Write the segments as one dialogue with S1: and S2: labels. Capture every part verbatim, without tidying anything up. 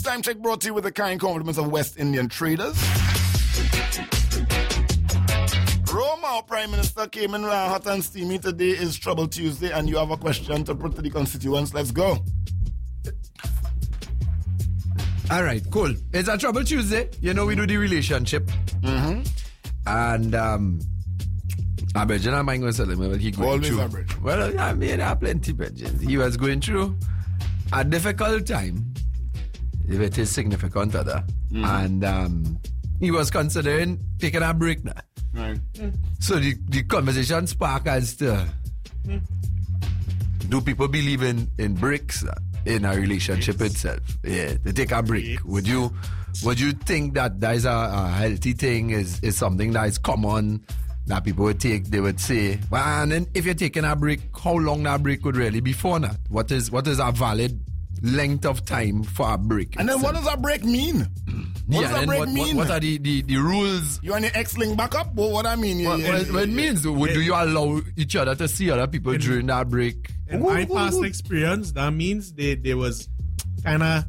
S1: Time Check brought to you with the kind compliments of West Indian traders. Roma, Prime Minister, came in hot and steamy. Today is Trouble Tuesday, and you have a question to put to the constituents. Let's go.
S2: All right, cool. It's a Trouble Tuesday. You know, we do the relationship.
S1: Mm-hmm.
S2: And, um... I bet you know I'm going to tell him well, he going
S1: Always
S2: through.
S1: a bridge.
S2: Well, I mean, there are plenty of bridges. He was going through a difficult time with his significant other. Mm. And um, he was considering taking a break now.
S1: Right.
S2: Mm. So the, the conversation sparked as to mm. do people believe in, in breaks in a relationship yes. itself? Yeah, to take a break. Yes. Would you would you think that that is a, a healthy thing? Is is something that is common? That people would take, they would say, well, and then if you're taking a break, how long that break could really be for that? What is what is a valid length of time for a break?
S1: And then what does a break mean? What
S2: yeah,
S1: does a break
S2: what,
S1: mean?
S2: What, what are the, the, the rules?
S1: You and your ex-link back up? Well, what I mean?
S2: What,
S1: yeah,
S2: what,
S1: yeah,
S2: what it
S1: yeah.
S2: means? Would, do you allow each other to see other people in, during that break?
S3: In my past experience, that means they, they was kind of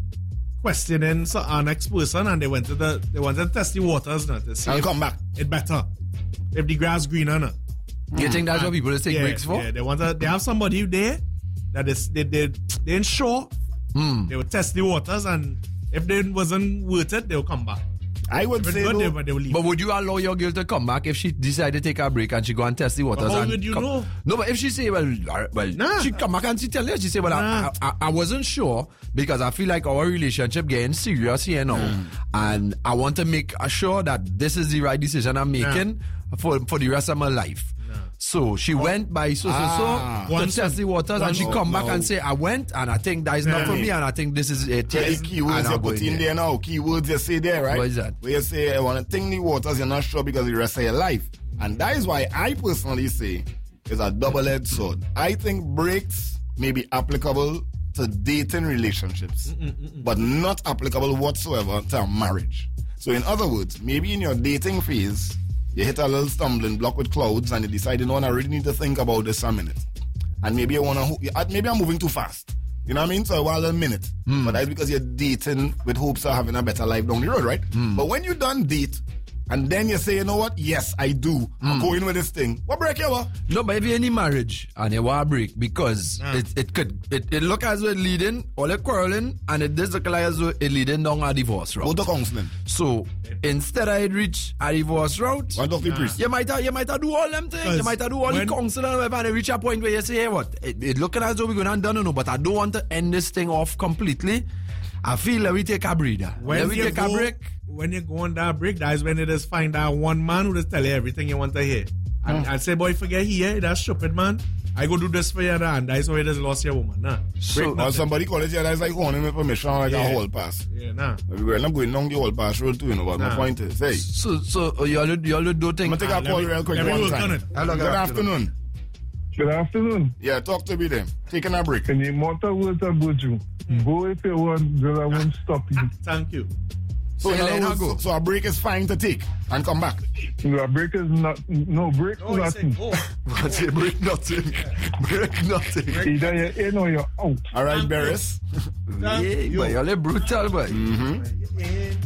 S3: questioning so our next person, and they went to the they wanted to test the waters now to see
S1: and
S3: if
S1: come back.
S3: It better. If the grass greener now.
S2: You think that's what people take
S3: yeah,
S2: breaks for?
S3: Yeah, they want to, they have somebody there that is they they they ensure
S2: mm.
S3: they would test the waters, and if they wasn't worth it, they'll come back.
S1: I would
S3: if
S1: say
S3: good,
S1: though,
S3: they, they will leave.
S2: But would you allow your girl to come back if she decided to take a break and she go and test the waters?
S3: But how
S2: and
S3: would you
S2: come,
S3: know?
S2: No, but if she say, well, well,
S3: nah.
S2: she come back and she tell you, she say, well,
S3: nah.
S2: I, I, I wasn't sure because I feel like our relationship getting serious here now, mm. and I want to make sure that this is the right decision I'm making nah. for for the rest of my life. So she oh. went by so so
S1: ah.
S2: so to test the waters, and she
S1: no,
S2: come back
S1: no.
S2: and say, I went and I think that is not
S1: yeah.
S2: for me, and I think this is it.
S1: Yeah, the keywords you put in there now, keywords you say there, right?
S2: What is that?
S1: Where you say, I want to think the waters, you're not sure because the rest of your life. And that is why I personally say it's a double-edged sword. I think breaks may be applicable to dating relationships, Mm-mm-mm. but not applicable whatsoever to a marriage. So in other words, maybe in your dating phase, you hit a little stumbling block with clouds and you decide, you know, I really need to think about this a minute. And maybe you want to, maybe I'm moving too fast. You know what I mean? So while a minute. Mm. But that's because you're dating with hopes of having a better life down the road, right? Mm. But when you done date, and then you say, you know what? Yes, I do. Mm. I'm going with this thing. What break you want?
S2: No, but if you're in a marriage and you want a break because nah. it, it could, it, it look as though it leading, all it quarreling, and it does look like as though it leading down a divorce route.
S1: Go to counseling.
S2: So, instead of it reach a divorce route,
S1: Why don't nah. priest?
S2: you might have, you might have do all them things. You might have do all the counseling and whatever, and reach a point where you say, hey, what? It, it looking as though we're going to done, no, but I don't want to end this thing off completely. I feel like we take a breather.
S3: When
S2: let me take
S3: go,
S2: a break.
S3: When you go on that break, that is when it is find that one man who just tell you everything you want to hear. And
S1: Hmm.
S3: I say, boy, forget here, that's stupid, man. I go do this for you, and that's why you just lost your woman. Nah.
S1: So, or somebody call it, yeah, that's like wanting me permission, like yeah. a whole pass.
S3: Yeah, nah.
S1: We're not going down the whole pass road too, you know, but nah. my point is, hey.
S2: So, so you all you all do think.
S1: I'm going to take a call real quick one time.
S2: Hello,
S1: good afternoon.
S4: Good afternoon.
S1: Yeah, talk to me then. Taking a break.
S4: Can you motor words about you? Mm. Go if you want, girl, I won't stop you.
S3: Thank you.
S1: So, so, words, so, so a break is fine to take and come back.
S4: No, a break is not, no break,
S3: no,
S4: nothing.
S2: What's it? Break nothing. Break nothing.
S4: Either you're in or you're out.
S1: All right, Barris.
S2: Yeah, but you're brutal, boy.
S1: Mm-hmm.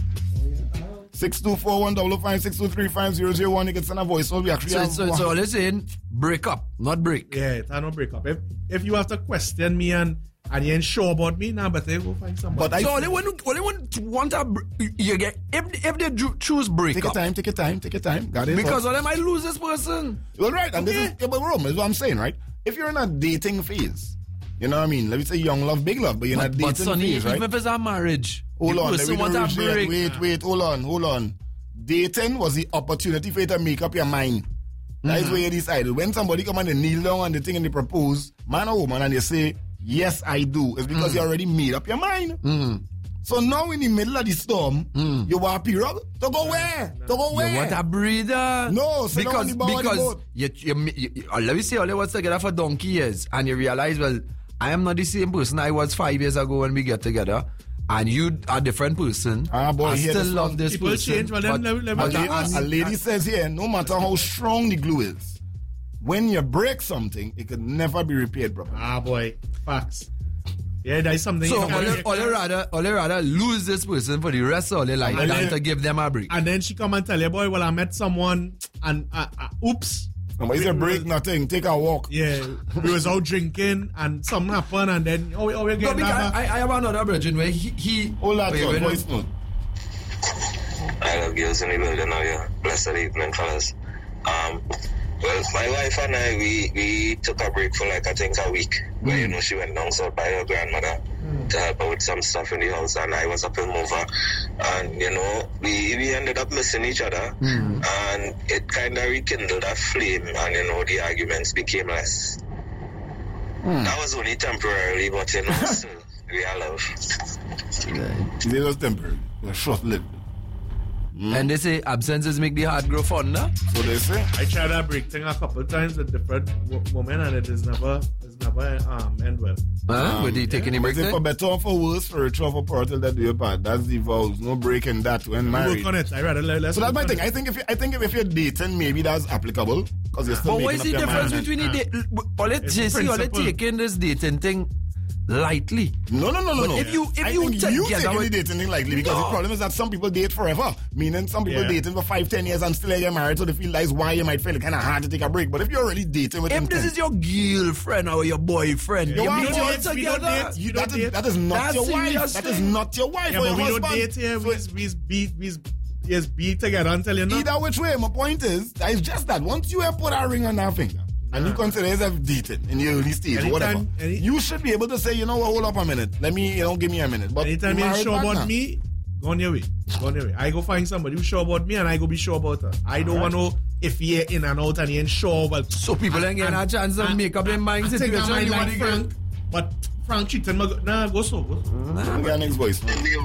S1: six two four one five five six two three five zero zero one. You can send a voice. So we actually
S2: so,
S1: have
S2: so, so listen, break up, not break.
S3: Yeah, it's not break up. If, if you have to question me and and you ain't sure about me, now, nah, but they go find somebody.
S1: But I
S2: so only when only when want to you get if if they choose break
S1: take
S2: up.
S1: Take your time, take your time, take your time. Got it.
S2: Because all them might lose this person.
S1: Well, right, and
S2: okay.
S1: this is yeah, but Rome is what I'm saying, right? If you're in a dating phase, you know what I mean? Let me say young love, big love, but you're in a dating
S2: but Sonny,
S1: phase, right?
S2: Even if it's a marriage,
S1: hold on, let me
S2: want
S1: wait,
S2: break.
S1: wait, wait, hold on, hold on. Dating was the opportunity for you to make up your mind. That mm-hmm. is where you decided. When somebody come and they kneel down and they think and they propose, man or woman, and they say, yes, I do. It's because mm. you already made up your mind.
S2: Mm.
S1: So now in the middle of the storm, mm. you want a period to go where? To go where?
S2: You want a breather?
S1: No, so
S2: because because you, you, you, you, let me say all I was together for donkey years, and you realize, well, I am not the same person I was five years ago when we get together. And you are a different person.
S1: Ah, boy,
S2: I still love this
S3: people
S2: person.
S3: Change, but, but, let, let,
S1: but
S3: let,
S1: a, a lady says here, no matter how strong the glue is, when you break something, it could never be repaired properly.
S3: Ah, boy, facts. Yeah, there's something.
S2: So,
S3: you
S2: all
S3: can-
S2: they, all they rather, all they rather lose this person for the rest of their life
S3: And
S2: than
S3: then-
S2: to give them a break.
S3: And then she come and tell you, boy, well, I met someone and uh, uh, oops.
S1: Somebody say break nothing, take a walk.
S3: Yeah, we was out drinking and something happened and then, oh, oh we're
S2: No,
S3: getting
S2: because
S3: that.
S2: I, I have another virgin where he... he
S1: Hold that
S2: wait,
S1: thought,
S2: wait,
S1: voice note.
S5: I love girls in the building now, yeah. Blessed evening, fellas. Um, well, my wife and I, we, we took a break for like, I think, a week. Mm. Where, you know, she went down south by her grandmother mm. to help her with some stuff in the house, and I was up in Mover. And, you know, we, we ended up missing each other. Mm. And it kind of rekindled that flame, and, you know, the arguments became less. Mm. That was only temporarily, but, you know, still, we are love.
S1: They was temporary. They were short-lived.
S2: Mm. And they say absences make the heart grow fonder.
S1: So they say.
S3: I tried that break thing a couple of times with different w- women and it is never, it's never um, end well.
S2: Huh?
S1: Um,
S2: Would you take any break
S1: Is it
S2: then?
S1: for better or for worse, for richer or for poor till that do your part? That's the vows. No breaking that when married.
S3: Work on it. I rather let, let's
S1: So that's
S3: work
S1: my
S3: on
S1: thing.
S3: it.
S1: I think if you, I think if you're dating, maybe that's applicable because you're still
S2: But what
S1: making
S2: is
S1: up
S2: the
S1: your
S2: difference
S1: mind.
S2: between the date? All it,
S3: It's
S2: J C, all it
S3: principle.
S2: taking this dating thing lightly.
S1: No, no, no, no,
S2: But
S1: no.
S2: if you- if
S1: I
S2: you
S1: think
S2: take-
S1: you
S2: yeah, that
S1: taking
S2: would-
S1: the dating thing lightly because
S2: No.
S1: the problem is that some people date forever. Meaning some people
S3: Yeah.
S1: dating for five, ten years and still get married, so they feel that's why you might feel it kind of hard to take a break. But if you're already dating with
S2: If this
S1: intent,
S2: is your girlfriend or your boyfriend,
S1: You
S2: you
S1: want
S2: meet
S1: to
S2: you all
S1: date,
S3: we don't
S2: together.
S3: date, you
S1: that,
S3: don't
S1: is,
S3: date.
S1: that is not
S2: That's
S1: your
S2: serious
S1: wife. That is
S2: thing.
S1: not your wife
S3: Yeah,
S1: or
S3: but
S1: your
S3: we
S1: husband.
S3: don't date here. We
S1: So
S3: we be we yes be together until you know.
S1: either which way, my point is, that it's just that once you have put a ring on that finger, and you consider yourself dating in the early stage or
S3: Anytime-
S1: whatever,
S3: any-
S1: you should be able to say, you know what, hold up a minute. Let me, you know, give me a minute. But
S3: Anytime you're
S1: married
S3: sure
S1: partner,
S3: about me, go on your way. Go on your way. I go find somebody who's sure about me and I go be sure about her. I don't want to know if you're in and out and you ain't sure about.
S2: So people ain't getting a chance to make up their mind
S3: I think I
S2: situation.
S3: might
S2: You
S3: like
S2: wanna get-
S3: Frank, but Frank cheating. my go- Nah, go so. Go so.
S1: Okay, next voice.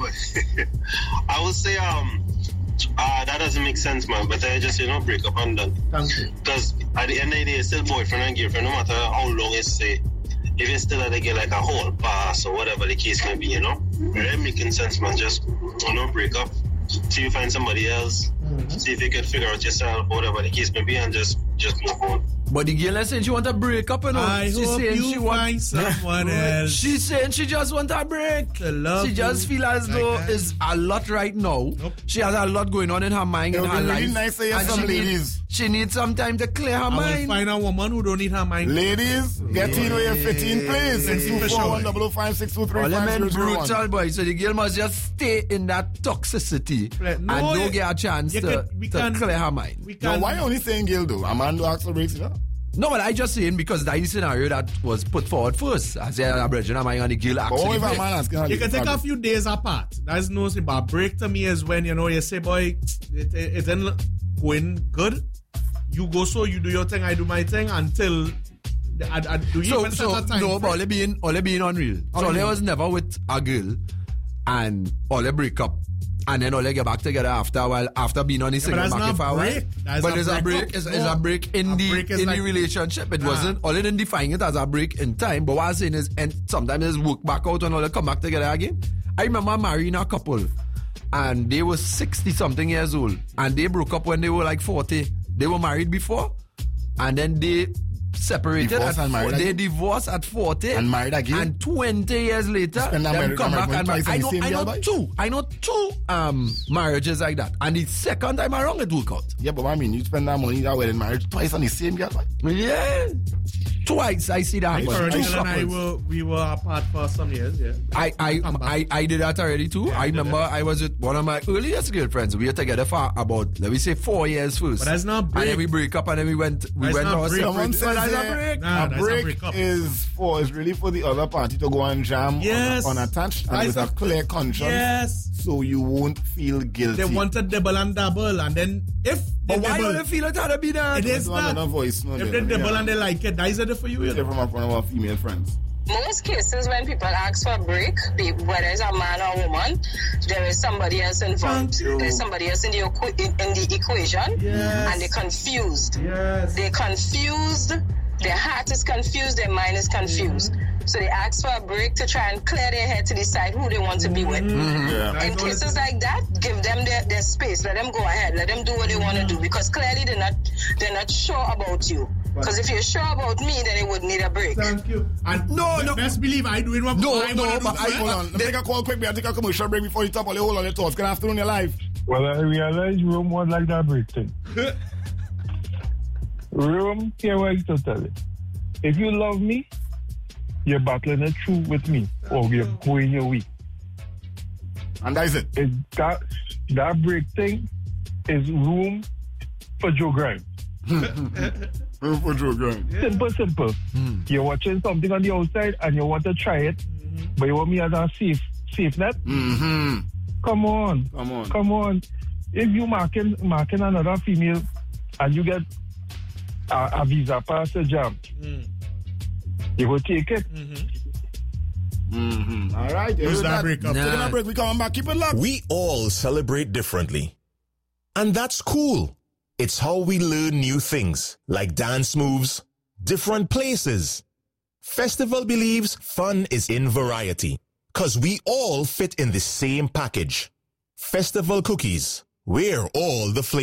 S5: I would say, um, ah, that doesn't make sense, man. But I just, you know, break up and done.
S3: Thank you.
S5: Because at the end of the day, it's still boyfriend and girlfriend, no matter how long it's say. If it's still they get like a whole pass or whatever the case may be, you know, it ain't making sense, man. Just, you know, break up. See you find somebody else. Mm-hmm. See if you can figure out yourself, whatever the case may be, and just just move on.
S2: But the girl is saying she want a break up and all.
S3: I
S2: She
S3: hope
S2: saying
S3: you
S2: she want
S3: find someone else.
S2: She's saying she just want a break.
S3: To love
S2: She just
S3: you
S2: feel as
S3: like
S2: though
S3: that.
S2: it's a lot right now.
S3: Nope.
S2: She has a lot going on in her mind,
S1: It
S2: in
S1: would
S2: her
S1: be really
S2: life.
S1: nice to hear
S2: and
S1: some
S2: she
S1: ladies.
S2: Needs, she needs some time to clear her
S3: I will
S2: mind.
S3: find a woman who don't need her mind.
S1: Ladies, get in where you're fitting, please. six two four one double five six two three
S2: All them
S1: five
S2: men
S1: zero zero one.
S2: brutal boy. So the girl must just stay in that toxicity
S3: Right.
S2: and
S3: No,
S2: don't
S3: you-
S2: get a chance
S3: you
S2: to,
S3: can- we
S2: to
S3: can-
S2: clear her mind.
S3: We
S1: Now,
S3: can.
S1: why you only saying Gil though? A man do ask for breaks, you know?
S2: No, but I just saying because that is the scenario that was put forward first. I said, I'm bridging my on the girl
S1: But what
S2: actually.
S1: if a
S2: break.
S1: man asking her
S3: You can
S1: to
S3: take
S1: break?
S3: a few days apart. That's no thing. But break to me is when, you know, you say, boy, it, it, it isn't going good. You go so, you do your thing, I do my thing until I, I do you
S2: So,
S3: even set
S2: so
S3: a time
S2: no,
S3: frame?
S2: but Ole being, Ole being unreal. So Ole was never with a girl and Ole break up. And then Ole get back together after a while, after being on his
S3: Yeah, but
S2: single
S3: that's
S2: market
S3: not
S2: for a while.
S3: break. That's
S2: But
S3: a
S2: it's a
S3: break
S2: break.
S3: up.
S2: It's,
S3: No.
S2: it's a break in
S3: A
S2: the
S3: break is
S2: in
S3: like-
S2: the relationship. It
S3: Ah.
S2: wasn't. Ole didn't define it as a break in time. But what I'm saying is, and sometimes it's work back out and Ole come back together again. I remember marrying a couple, and they were sixty something years old, and they broke up when they were like forty. They were married before, and then they separated.
S1: Divorced
S2: at
S1: and married
S2: fo- they
S1: again?
S2: divorced at forty
S1: And married again?
S2: And twenty years later,
S1: Spend that
S2: them
S1: married-
S2: come back
S1: married
S2: and
S1: twice
S2: marry. I
S1: on the
S2: know,
S1: same
S2: I
S1: girl,
S2: know
S1: boy?
S2: two. I know two um marriages like that. And the second time around, it work out.
S1: Yeah, but I mean, you spend that money that wedding marriage twice on the same girl, like.
S2: Yeah, twice I see that.
S3: I
S2: happen.
S3: Colonel
S2: Two
S3: and I
S2: couples.
S3: were, we were apart for some years, yeah.
S2: I I,
S3: Come back.
S2: I I did that already too.
S3: Yeah,
S2: I
S3: I did
S2: remember I was with one of my earliest girlfriends. We were together for about let me say four years first.
S3: But that's not break.
S2: And then we break up and then we went we
S3: That's
S2: went
S3: not
S2: our
S3: break.
S2: separate-
S1: Someone
S2: But
S1: says
S2: that's a
S1: uh,
S2: break.
S3: Nah,
S1: a
S3: that's a
S1: break
S3: breakup.
S1: is for is really for the other party to go and jam
S3: Yes.
S1: un- unattached and
S3: That's
S1: with a
S3: a-
S1: clear conscience,
S3: Yes.
S1: so you won't feel guilty.
S3: They wanted double and double, and then if they
S2: But why
S3: double,
S2: don't you feel it had to be that?
S3: it is
S1: Don't have
S3: not.
S1: no voice, no,
S3: if
S1: there,
S3: they double
S1: yeah.
S3: and they like it, that is it for you. you
S1: Hear
S3: know?
S1: from one of our female friends.
S6: Most cases when people ask for a break, be- whether it's a man or woman, there is somebody else involved.
S3: Thank you.
S6: There's somebody else in the, equ- in, in the equation,
S3: Yes.
S6: and they're confused.
S3: Yes.
S6: They're confused. Their heart is confused. Their mind is confused. So they ask for a break to try and clear their head to decide who they want to be with.
S1: Yeah.
S3: That's
S6: In
S3: all
S6: cases
S3: it-
S6: like that, give them their, their space. Let them go ahead. Let them do what they want to do because clearly they're not they're not sure about you. Because if you're sure about me, then it wouldn't need a break.
S3: Thank you. And
S2: No, no.
S3: Best believe I doing what
S2: No,
S3: I
S2: no,
S3: wanna do.
S2: but I-
S1: Hold on. Let me take a call quick. I take a commercial break before you top all the whole on your thoughts. Good afternoon, your life.
S4: Well, I realize Rome was like that break thing. Rome, here what I used to tell you. If you love me, you're battling it through with me, or we're going your way.
S1: And that is it.
S4: It, that, that break thing is room for Joe Grimes.
S1: Room for Joe Grimes.
S4: Simple, simple.
S2: Mm.
S4: You're watching something on the outside and you want to try it, mm-hmm. but you want me as a safe, safe net?
S1: Mm-hmm.
S4: Come on.
S1: Come on.
S4: Come on. If you marking, marking another female and you get a, a visa pass to jam,
S3: Mm.
S4: you will take it.
S3: Mm-hmm.
S1: Mm-hmm. All right. You
S3: Use
S1: heard
S3: that break up.
S1: Taking a break. We coming back. Keep it locked.
S7: We all celebrate differently. And that's cool. It's how we learn new things, like dance moves, different places. Festival believes fun is in variety, because we all fit in the same package. Festival cookies. We're all the flavors.